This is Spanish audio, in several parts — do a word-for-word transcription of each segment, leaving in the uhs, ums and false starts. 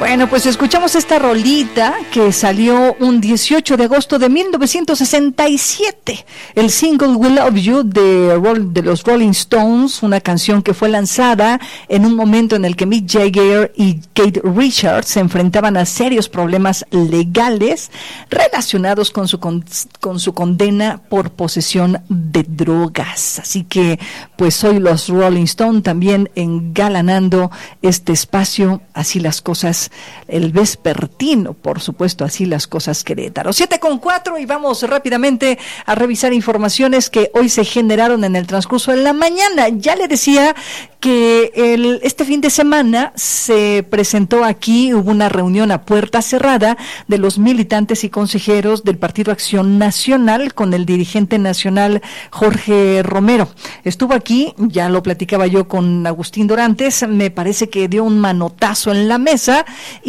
Bueno, pues escuchamos esta rolita que salió un dieciocho de agosto de mil novecientos sesenta y siete, el single We Love You de, de los Rolling Stones, una canción que fue lanzada en un momento en el que Mick Jagger y Keith Richards se enfrentaban a serios problemas legales relacionados con su, con, con su condena por posesión de drogas. Así que, pues hoy los Rolling Stones también engalanando este espacio, así las cosas, el vespertino, por supuesto, así las cosas Querétaro. Siete con cuatro y vamos rápidamente a revisar informaciones que hoy se generaron en el transcurso de la mañana. Ya le decía que el, este fin de semana se presentó aquí, hubo una reunión a puerta cerrada de los militantes y consejeros del Partido Acción Nacional con el dirigente nacional Jorge Romero. Estuvo aquí, ya lo platicaba yo con Agustín Dorantes, me parece que dio un manotazo en la mesa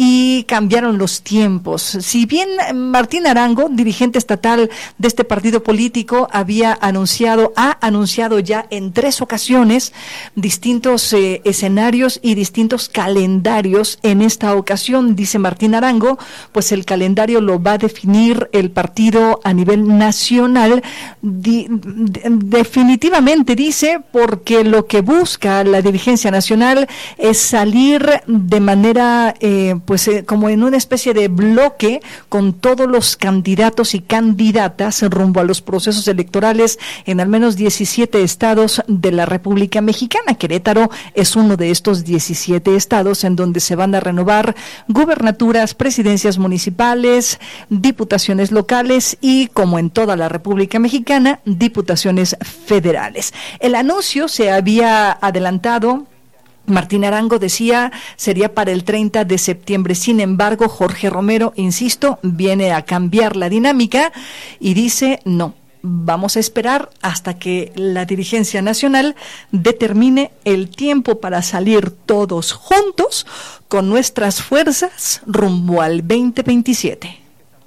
y cambiaron los tiempos. Si bien Martín Arango, dirigente estatal de este partido político, había anunciado, ha anunciado ya en tres ocasiones distintos Eh, escenarios y distintos calendarios. En esta ocasión, dice Martín Arango, pues el calendario lo va a definir el partido a nivel nacional, di, de, definitivamente dice, porque lo que busca la dirigencia nacional es salir de manera eh, pues eh, como en una especie de bloque con todos los candidatos y candidatas rumbo a los procesos electorales en al menos diecisiete estados de la República Mexicana. Querétaro es uno de estos diecisiete estados en donde se van a renovar gubernaturas, presidencias municipales, diputaciones locales y, como en toda la República Mexicana, diputaciones federales. El anuncio se había adelantado. Martín Arango decía sería para el treinta de septiembre. Sin embargo, Jorge Romero, insisto, viene a cambiar la dinámica y dice no. Vamos a esperar hasta que la dirigencia nacional determine el tiempo para salir todos juntos con nuestras fuerzas rumbo al veinte veintisiete.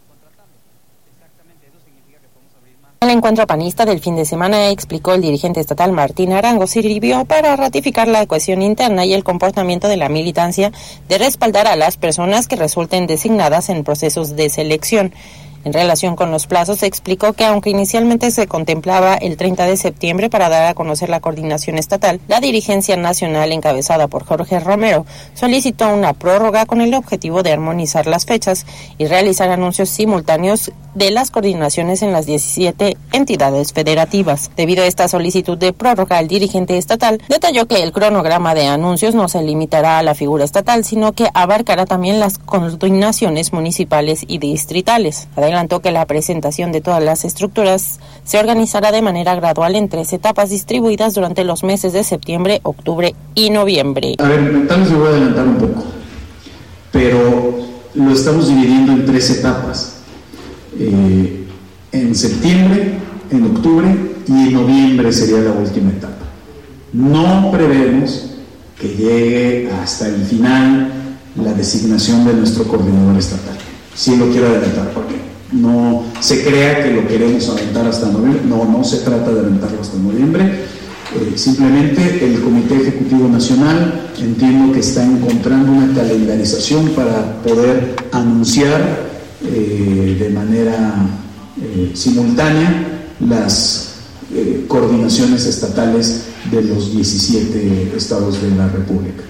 El encuentro panista del fin de semana, explicó el dirigente estatal Martín Arango, sirvió para ratificar la cohesión interna y el comportamiento de la militancia de respaldar a las personas que resulten designadas en procesos de selección. En relación con los plazos, explicó que aunque inicialmente se contemplaba el treinta de septiembre para dar a conocer la coordinación estatal, la dirigencia nacional encabezada por Jorge Romero solicitó una prórroga con el objetivo de armonizar las fechas y realizar anuncios simultáneos de las coordinaciones en las diecisiete entidades federativas. Debido a esta solicitud de prórroga, el dirigente estatal detalló que el cronograma de anuncios no se limitará a la figura estatal, sino que abarcará también las coordinaciones municipales y distritales. Adelantó que la presentación de todas las estructuras se organizará de manera gradual en tres etapas distribuidas durante los meses de septiembre, octubre y noviembre. A ver, tal vez me voy a adelantar un poco, pero lo estamos dividiendo en tres etapas. Eh, en septiembre, en octubre y en noviembre sería la última etapa. No prevemos que llegue hasta el final la designación de nuestro coordinador estatal. Sí lo quiero adelantar porque no se crea que lo queremos aventar hasta noviembre. No, no se trata de aventarlo hasta noviembre. Eh, simplemente el Comité Ejecutivo Nacional entiendo que está encontrando una calendarización para poder anunciar eh, de manera eh, simultánea las eh, coordinaciones estatales de los diecisiete estados de la República.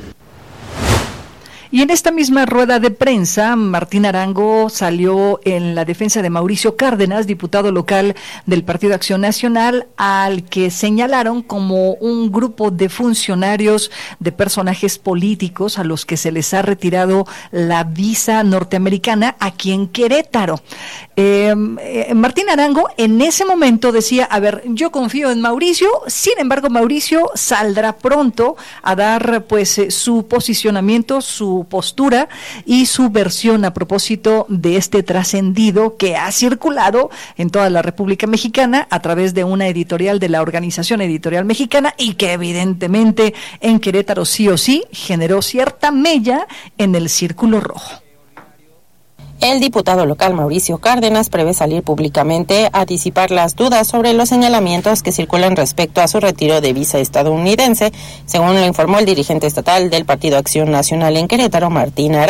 Y en esta misma rueda de prensa, Martín Arango salió en la defensa de Mauricio Cárdenas, diputado local del Partido Acción Nacional, al que señalaron como un grupo de funcionarios, de personajes políticos a los que se les ha retirado la visa norteamericana aquí en Querétaro. Eh, eh, Martín Arango en ese momento decía, a ver, yo confío en Mauricio, sin embargo Mauricio saldrá pronto a dar pues eh, su posicionamiento, su postura y su versión a propósito de este trascendido que ha circulado en toda la República Mexicana a través de una editorial de la Organización Editorial Mexicana y que evidentemente en Querétaro sí o sí generó cierta mella en el círculo rojo. El diputado local Mauricio Cárdenas prevé salir públicamente a disipar las dudas sobre los señalamientos que circulan respecto a su retiro de visa estadounidense, según lo informó el dirigente estatal del Partido Acción Nacional en Querétaro, Martín Arango.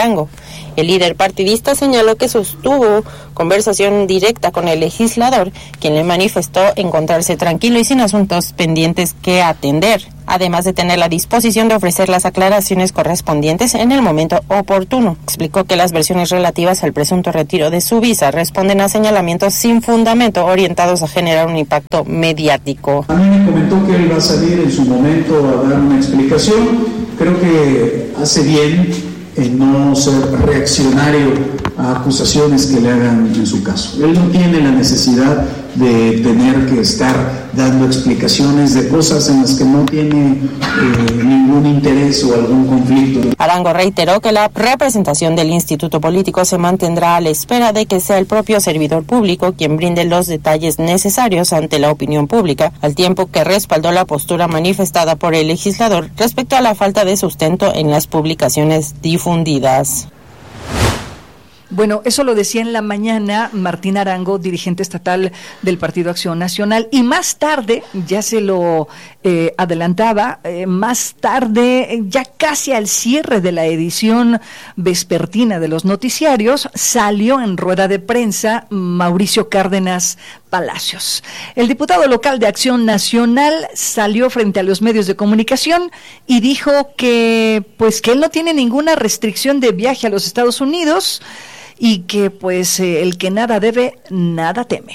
El líder partidista señaló que sostuvo conversación directa con el legislador, quien le manifestó encontrarse tranquilo y sin asuntos pendientes que atender, además de tener la disposición de ofrecer las aclaraciones correspondientes en el momento oportuno. Explicó que las versiones relativas al presunto retiro de su visa responden a señalamientos sin fundamento orientados a generar un impacto mediático. A mí me comentó que él va a salir en su momento a dar una explicación. Creo que hace bien en no ser reaccionario a acusaciones que le hagan en su caso. Él no tiene la necesidad de tener que estar dando explicaciones de cosas en las que no tiene eh, ningún interés o algún conflicto. Arango reiteró que la representación del Instituto Político se mantendrá a la espera de que sea el propio servidor público quien brinde los detalles necesarios ante la opinión pública, al tiempo que respaldó la postura manifestada por el legislador respecto a la falta de sustento en las publicaciones difundidas. Bueno, eso lo decía en la mañana Martín Arango, dirigente estatal del Partido Acción Nacional, y más tarde, ya se lo eh, adelantaba, eh, más tarde, ya casi al cierre de la edición vespertina de los noticiarios, salió en rueda de prensa Mauricio Cárdenas Palacios. El diputado local de Acción Nacional salió frente a los medios de comunicación y dijo que, pues, que él no tiene ninguna restricción de viaje a los Estados Unidos y que, pues, eh, el que nada debe, nada teme.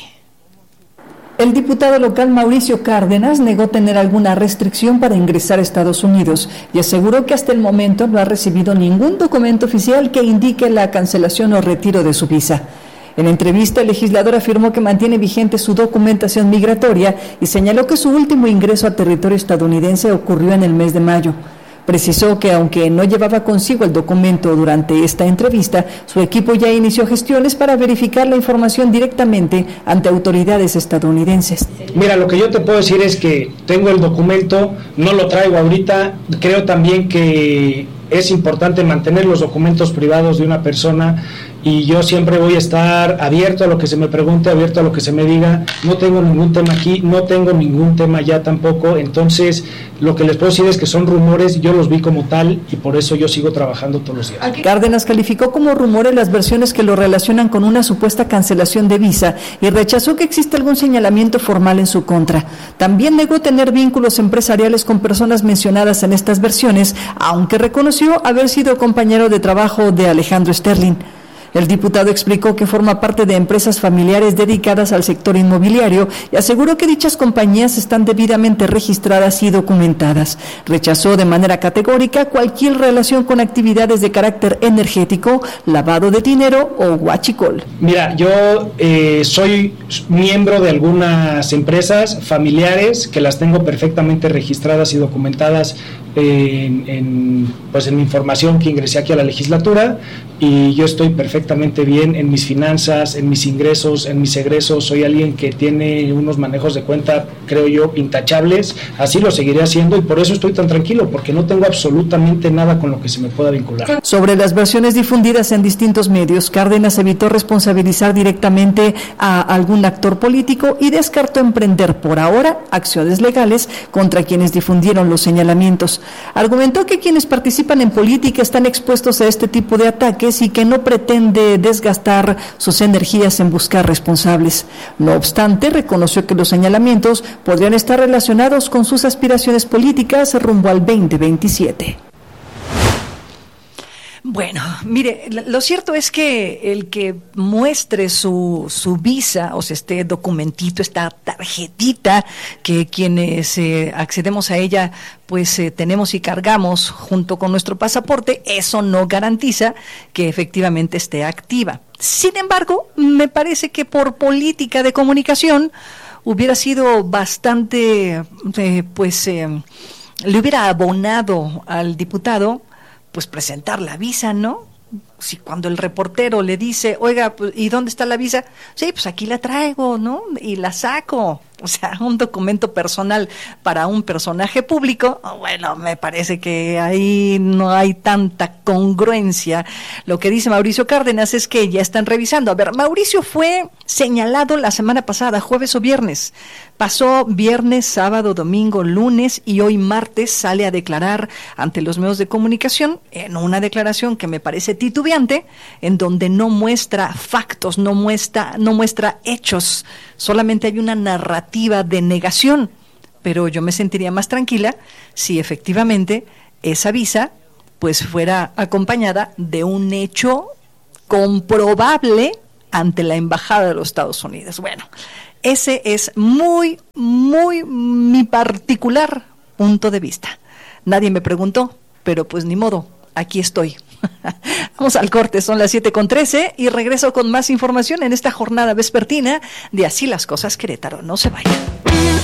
El diputado local Mauricio Cárdenas negó tener alguna restricción para ingresar a Estados Unidos y aseguró que hasta el momento no ha recibido ningún documento oficial que indique la cancelación o retiro de su visa. En entrevista, el legislador afirmó que mantiene vigente su documentación migratoria y señaló que su último ingreso a territorio estadounidense ocurrió en el mes de mayo. Precisó que aunque no llevaba consigo el documento durante esta entrevista, su equipo ya inició gestiones para verificar la información directamente ante autoridades estadounidenses. Mira, lo que yo te puedo decir es que tengo el documento, no lo traigo ahorita. Creo también que es importante mantener los documentos privados de una persona y yo siempre voy a estar abierto a lo que se me pregunte, abierto a lo que se me diga. No tengo ningún tema aquí, no tengo ningún tema ya tampoco. Entonces, lo que les puedo decir es que son rumores, yo los vi como tal y por eso yo sigo trabajando todos los días. Cárdenas calificó como rumores las versiones que lo relacionan con una supuesta cancelación de visa y rechazó que existe algún señalamiento formal en su contra. También negó tener vínculos empresariales con personas mencionadas en estas versiones, aunque reconoció haber sido compañero de trabajo de Alejandro Sterling. El diputado explicó que forma parte de empresas familiares dedicadas al sector inmobiliario y aseguró que dichas compañías están debidamente registradas y documentadas. Rechazó de manera categórica cualquier relación con actividades de carácter energético, lavado de dinero o huachicol. Mira, yo eh, soy miembro de algunas empresas familiares que las tengo perfectamente registradas y documentadas en, en, pues en mi información que ingresé aquí a la legislatura, y yo estoy perfectamente bien en mis finanzas, en mis ingresos, en mis egresos. Soy alguien que tiene unos manejos de cuenta, creo yo, intachables. Así lo seguiré haciendo y por eso estoy tan tranquilo, porque no tengo absolutamente nada con lo que se me pueda vincular. Sobre las versiones difundidas en distintos medios, Cárdenas evitó responsabilizar directamente a algún actor político y descartó emprender por ahora acciones legales contra quienes difundieron los señalamientos. Argumentó que quienes participan en política están expuestos a este tipo de ataques y que no pretende desgastar sus energías en buscar responsables. No obstante, reconoció que los señalamientos podrían estar relacionados con sus aspiraciones políticas rumbo al veinte veintisiete. Bueno, mire, lo cierto es que el que muestre su, su visa, o sea, este documentito, esta tarjetita que quienes eh, accedemos a ella, pues eh, tenemos y cargamos junto con nuestro pasaporte, eso no garantiza que efectivamente esté activa. Sin embargo, me parece que por política de comunicación hubiera sido bastante, eh, pues, eh, le hubiera abonado al diputado pues presentar la visa, ¿no? Si cuando el reportero le dice, oiga, pues, ¿y dónde está la visa? Sí, pues aquí la traigo, ¿no? Y la saco. O sea, un documento personal para un personaje público, bueno, me parece que ahí no hay tanta congruencia. Lo que dice Mauricio Cárdenas es que ya están revisando. A ver, Mauricio fue señalado la semana pasada, jueves o viernes, Pasó viernes, sábado, domingo, lunes y hoy martes sale a declarar ante los medios de comunicación en una declaración que me parece titubeante, en donde no muestra factos, no muestra, no muestra hechos, solamente hay una narrativa de negación. Pero yo me sentiría más tranquila si efectivamente esa visa pues fuera acompañada de un hecho comprobable ante la Embajada de los Estados Unidos. Bueno, ese es muy, muy mi particular punto de vista. Nadie me preguntó, pero pues ni modo, aquí estoy. Vamos al corte, son las siete con trece y regreso con más información en esta jornada vespertina de Así las Cosas Querétaro. No se vayan.